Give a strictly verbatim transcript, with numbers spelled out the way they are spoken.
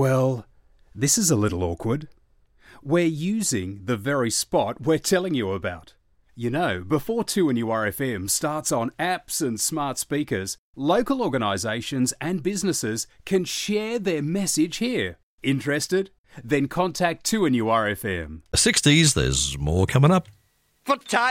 Well, this is a little awkward. We're using the very spot we're telling you about. You know, before two N U R F M starts on apps and smart speakers, local organisations and businesses can share their message here. Interested? Then contact two N U R F M. sixties, there's more coming up. For time.